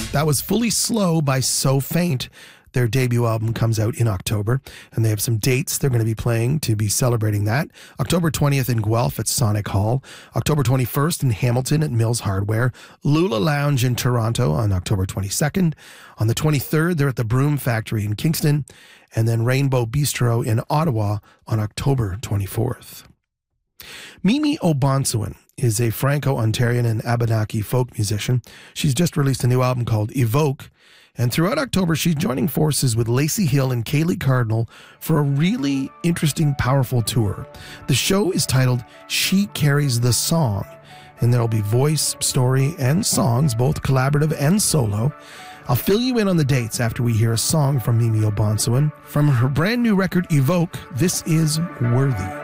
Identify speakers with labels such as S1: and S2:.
S1: That was Fully Slow by So Faint. Their debut album comes out in October, and they have some dates they're going to be playing to be celebrating that. October 20th in Guelph at Sonic Hall. October 21st in Hamilton at Mills Hardware. Lula Lounge in Toronto on October 22nd. On the 23rd, they're at the Broom Factory in Kingston. And then Rainbow Bistro in Ottawa on October 24th. Mimi Obansuin is a Franco-Ontarian and Abenaki folk musician. She's just released a new album called Evoke. And throughout October, she's joining forces with Lacey Hill and Kaylee Cardinal for a really interesting, powerful tour. The show is titled She Carries the Song, and there'll be voice, story, and songs, both collaborative and solo. I'll fill you in on the dates after we hear a song from Mimi Obansuin. From her brand new record, Evoke, this is Worthy.